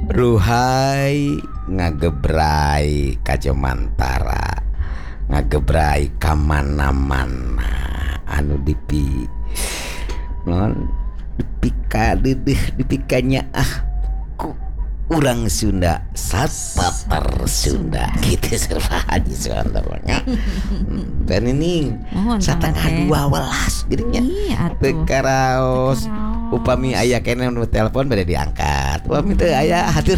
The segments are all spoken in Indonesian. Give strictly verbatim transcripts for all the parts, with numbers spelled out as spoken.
Ruhai ngagebrai ka Jemantara, ngagebrai ka mana-mana anu dipi non dipika dedeh dipikanya ah ku urang Sunda sapater Sunda gitu serba Haji Sunda nya. Dan ini setengah dua belas gitunya. Tekaraos upami aya kene nu telepon bade diangkat. Upami teu aya hatur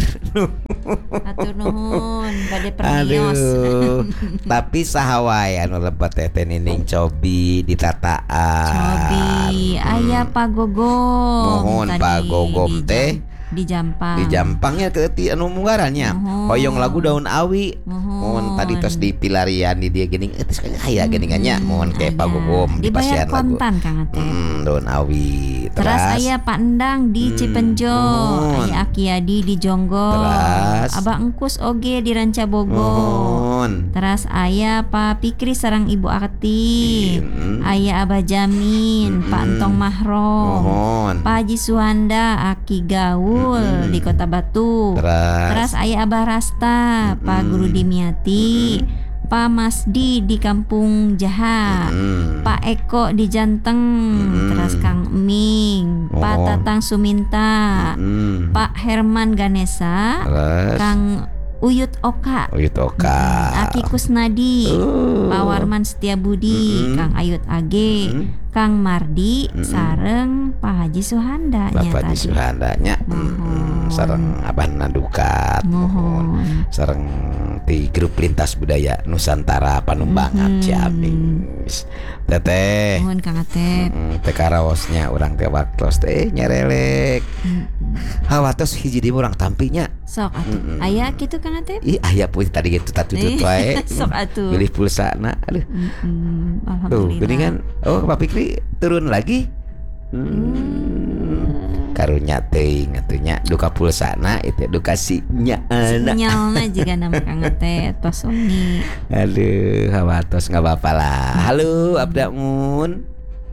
hatur nuhun bade permios. Aduh. Tapi saha wae anu lebet teh Nining cobi ditataan. Cobi aya Pagogom. Mohon Pagogom teh di Jampang. Di Jampangnya ke ti anu munggarannya. Hoyong lagu daun awi. Mohon tadi tos di pilarian di dia geuning euy aya aya geuningannya mohon ke Pagogom di pasian lagu. Kontan Kang Atep. Hmm, daun awi. Terus aya Pak Endang di hmm, Cipenjo, mohon. aya Akiadi di Jonggol. Terus Abah Engkus oge di Ranca Bogor. Terus aya Pak Pikri sareng Ibu Ati. Hmm. Aya Abah Jamin, hmm. Pak Entong Mahrom. Mohon. Pak Haji Suhanda, Aki Gaul hmm. di Kota Batu. Terus, Terus aya Abah Rasta, hmm. Pak Guru Dimyati, hmm. Pak Masdi di Kampung Jaha, hmm. Pak Eko di Janteng, hmm. terus Kang Eming, oh. Pak Tatang Suminta, hmm. Pak Herman Ganesa, terus Kang Uyut Oka, Uyut Oka, hmm. Aki Kusnadi, uh. Pak Warman Setiabudi, hmm. Kang Ayut Age, hmm. Kang Mardi, hmm. sareng Pak Haji Suhanda, Bapak Haji Suhanda nya, hmm. sareng Abah Nadukat, mohon, sareng di grup lintas budaya Nusantara Panumbangan mm-hmm. Ciamis. Teteh. Mohon Kang Atep. Mm, teh karaosnya urang teh waktos teh nyarelek. Mm-hmm. Hawatos hiji di urang tampinya. Sok atuh. Mm-hmm. Aya kitu Kang Atep? Ih, aya pun tadi gitu tatutut wae. Sok atuh. Pilih pulsana. Aduh. Mm-hmm. Alhamdulillah. Tuh, geuningan. Oh, Pak Fikri turun lagi. Hmm. Mm. Karunya teuing atunya duka pulsana itu duka sinya sinyalna juga nama Kang Atep tos wengi. Aduh hawatos enggak apa-apa lah. Halo Abdaun.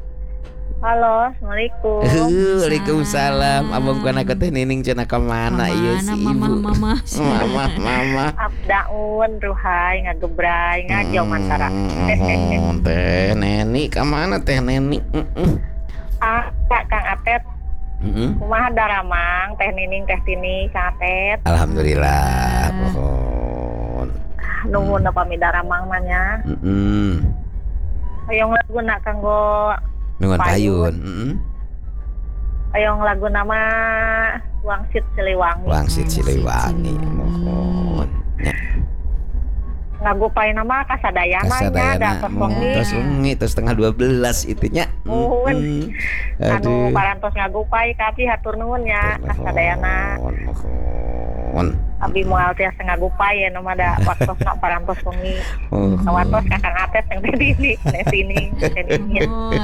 Halo, Assalamualaikum. Uh, Waalaikumsalam. Abang kana ka teh Nining cenah ka mana ieu si ibu. Mama mama mama mama. Abdaun Ruhai ngagebrai ngajong Mantara. Hmm, teh Neni ka mana teh Neni? Heeh. Ah, Kang Atep. Heeh. Kumaha daramang teh Nining teh Tini Kang Atep. Alhamdulillah. Mohon. Nuhun da pami daramang mah nya. Heeh. Hoyong laguna kanggo nuhun payun. Heeh. Hoyong lagu nama Wangsit Siliwangi. Wangsit Siliwangi. Mohon. Nya. Ngagupay nama kasadayana nya da tos wengi. Tos wengi tos setengah dua belas itunya. Nuhun. Anu parantos ngagupay ka abdi hatur nuhun nya kasadayana. Mohon. Abi moal tiasa ngagupay anu mah da waktosna parantos wengi. Watos ka Kang Atep teh di teh sini teh di.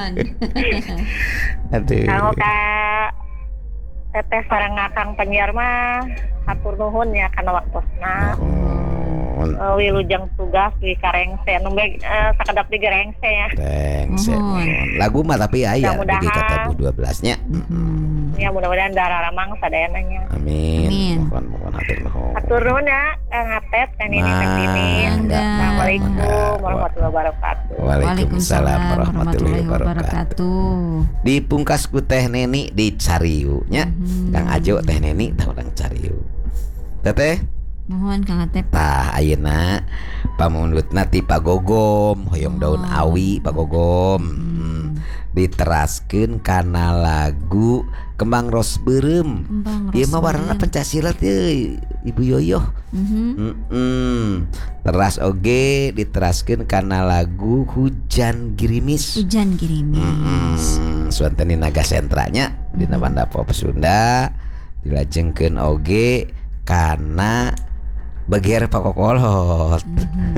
Aduh. Kanggo ka teteh sareng Kang penyiar mah hatur nuhun nya kana waktosna. Uh, wilujeng tugas di karengse anu uh, sakedap di garengse ya. Rengse. Lagu mah tapi aya di kata dua belas nya. Mm-hmm. Ya mudah-mudahan dararamang sadayana nya. Amin. Mohon mohon hatur nuhun. Hatur nuhun ya Kang Atep kan ini kan ini. Assalamualaikum warahmatullahi wabarakatuh. Waalaikumsalam warahmatullahi wabarakatuh. Di pungkas ku teh Neni di Cariu nya. Mm-hmm. Kang Ajo teh Neni tah urang Cariu. Teteh mohon Kang Atep. Tah ayeuna pamundutna ti Pagogom hoyong daun oh. awi Pagogom hmm. diteraskeun kana lagu Kembang Ros Beureum. Ieu mah warna Pencaksilat euy Ibu Yoyo. Mm-hmm. Mm-hmm. Teras oge diteraskeun kana lagu Hujan Girimis. Hujan Girimis. Mm-hmm. Suanteni Naga Sentranya mm-hmm. dina Banda Pop Sunda dilajengkeun oge kana Bagiar pakokolot.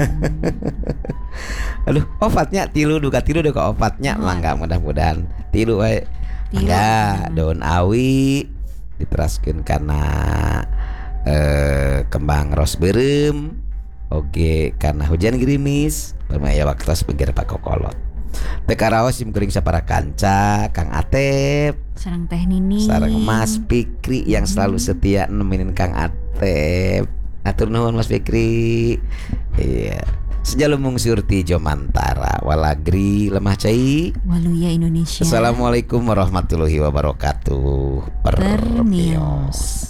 Mm-hmm. Aduh, ofatnya tilu duka tilu duka ofatnya oh. Mangga mudah-mudahan tilu wae. Mangga daun awi diteraskeun kana eh, Kembang Ros Beureum oge kana Hujan Girimis pamaya waktos Bagiar pakokolot. Teh karaos sim kuring sapara kanca Kang Atep sareng teh Nining sareng Mas Fikri yang selalu setia nemenin Kang Atep Atep. Atur nuhun Mas Fikri. Iya. Sejalumung surti Jomantara walagri lemah cai. Waluya Indonesia. Assalamualaikum warahmatullahi wabarakatuh. Permios.